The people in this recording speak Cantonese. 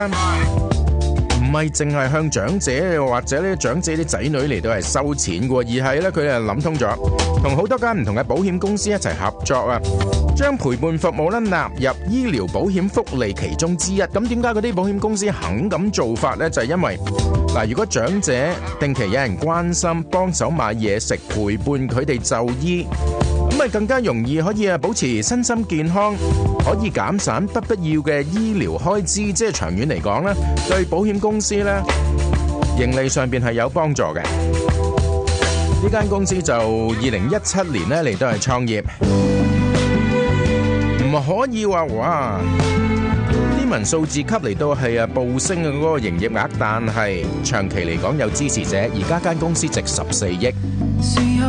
唔係淨係向長者或者呢長者啲仔女嚟到係收錢嘅，而係咧佢哋諗通咗，同好多間唔同嘅保險公司一齊合作啊，將陪伴服務咧納入醫療保險福利其中之一。咁點解嗰啲保險公司肯咁做法呢？就係因為嗱，如果長者定期有人關心、幫手買嘢食、陪伴佢哋就醫，咁咪更加容易可以保持身心健康，可以減省不必要嘅醫療開支，即係長遠嚟講咧，對保險公司咧盈利上邊係有幫助嘅。呢間公司就2017年咧嚟到係創業，唔可以話哇天文數字級嚟到係暴升嘅嗰個營業額，但係長期嚟講有支持者，而家間公司值14億。